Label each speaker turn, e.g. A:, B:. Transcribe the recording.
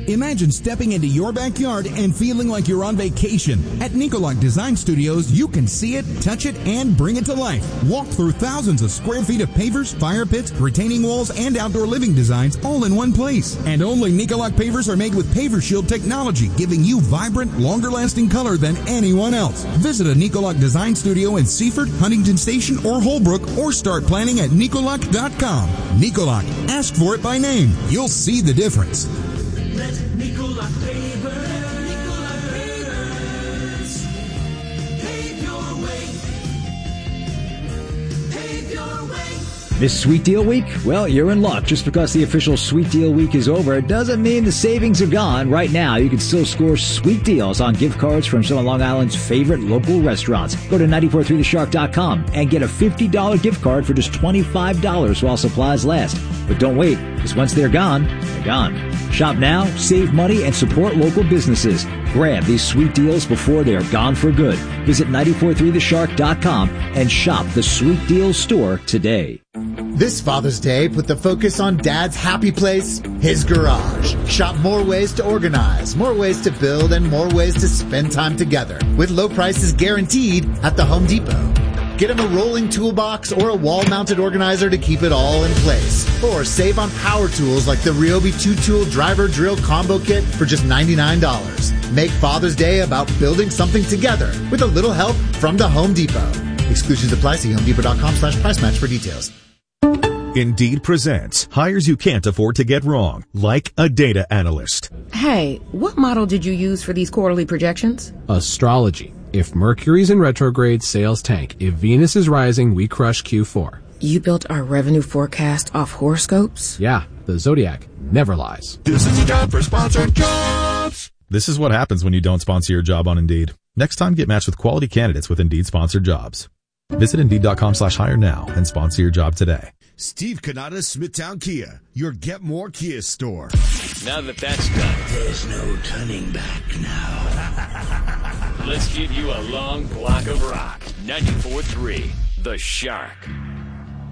A: Imagine stepping into your backyard and feeling like you're on vacation. At Nicolac Design Studios, you can see it, touch it, and bring it to life. Walk through thousands of square feet of pavers, fire pits, retaining walls, and outdoor living designs all in one place. And only Nicolac pavers are made with Paver Shield technology, giving you vibrant, longer-lasting color than anyone else. Visit a Nicolac Design Studio in Seaford, Huntington Station, or Holbrook, or start planning at Nicolac.com. Nicolac, ask for it by name. You'll see the difference.
B: Let Nicolac Pavers. Pave your way. Pave your way.
C: This Sweet Deal Week? Well, you're in luck. Just because the official Sweet Deal Week is over doesn't mean the savings are gone. Right now, you can still score sweet deals on gift cards from some of Long Island's favorite local restaurants. Go to 943theshark.com and get a $50 gift card for just $25 while supplies last. But don't wait, because once they're gone, they're gone. Shop now, save money, and support local businesses. Grab these sweet deals before they're gone for good. Visit 943theshark.com and shop the Sweet Deals store today.
D: This Father's Day, put the focus on Dad's happy place, his garage. Shop more ways to organize, more ways to build, and more ways to spend time together. With low prices guaranteed at the Home Depot. Get him a rolling toolbox or a wall-mounted organizer to keep it all in place. Or save on power tools like the Ryobi 2-tool driver drill combo kit for just $99. Make Father's Day about building something together with a little help from the Home Depot. Exclusions apply. See HomeDepot.com/price match for details.
E: Indeed presents hires you can't afford to get wrong, like a data analyst.
F: Hey, what model did you use for these quarterly projections?
G: Astrology. If Mercury's in retrograde, sales tank. If Venus is rising, we crush Q4.
F: You built our revenue forecast off horoscopes?
G: Yeah, the Zodiac never lies.
H: This is a job for sponsored jobs.
E: This is what happens when you don't sponsor your job on Indeed. Next time, get matched with quality candidates with Indeed sponsored jobs. Visit Indeed.com/hire now and sponsor your job today.
I: Steve Cannata, Smithtown Kia, your Get More Kia store.
J: Now that that's done,
B: There's no turning back now.
J: let's give you a long block of rock. 94.3, The Shark.